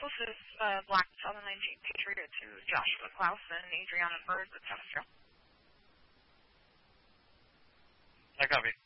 This is Black 2019 Patriot to Joshua Klaus and Adriana Bird with South Australia. I copy.